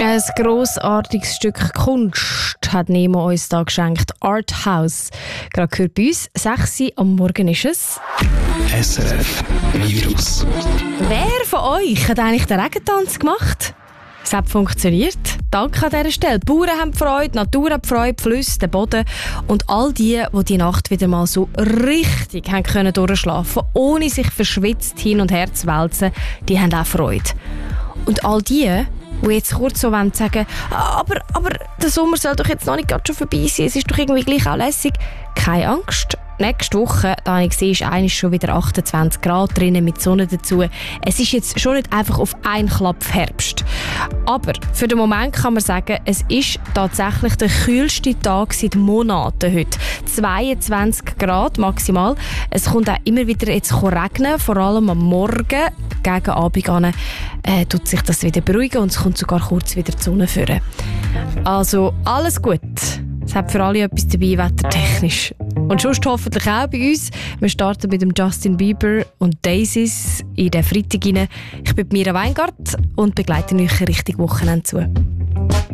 Ein grossartiges Stück Kunst hat Nemo uns da geschenkt. Arthouse. Gerade gehört bei uns. 6 Uhr am Morgen ist es. SRF Virus. Wer von euch hat eigentlich den Regentanz gemacht? Es hat funktioniert. Danke an dieser Stelle. Die Bauern haben Freude, die Natur hat Freude, die Flüsse, der Boden. Und all die Nacht wieder mal so richtig haben können durchschlafen, ohne sich verschwitzt hin und her zu wälzen, die haben auch Freude. Und all die jetzt kurz so sagen wollen, aber der Sommer soll doch jetzt noch nicht gerade schon vorbei sein, es ist doch irgendwie gleich auch lässig. Keine Angst. Nächste Woche, da habe ich gesehen, ist eigentlich schon wieder 28 Grad drinnen mit Sonne dazu. Es ist jetzt schon nicht einfach auf einen Klapp Herbst. Aber für den Moment kann man sagen, es ist tatsächlich der kühlste Tag seit Monaten heute. 22 Grad maximal. Es kommt auch immer wieder jetzt regnen, vor allem am Morgen. Gegen Abend an, tut sich das wieder beruhigen und es kommt sogar kurz wieder die Sonne führen. Also alles gut. Es hat für alle etwas dabei, wettertechnisch. Und sonst hoffentlich auch bei uns. Wir starten mit dem Justin Bieber und Daisies in den Freitag rein. Ich bin Mira Weingart und begleite euch Richtung Wochenende zu.